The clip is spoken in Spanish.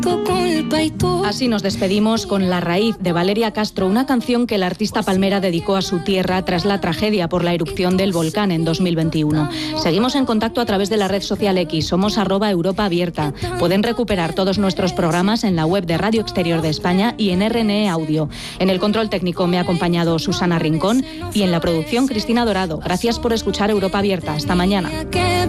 Así nos despedimos con La Raíz de Valeria Castro, una canción que la artista palmera dedicó a su tierra tras la tragedia por la erupción del volcán en 2021. Seguimos en contacto a través de la red social X, somos @Europa Abierta. Pueden recuperar todos nuestros programas en la web de Radio Exterior de España y en RNE Audio. En el control técnico me ha acompañado Susana Rincón y en la producción Cristina Dorado. Gracias por escuchar Europa Abierta. Hasta mañana.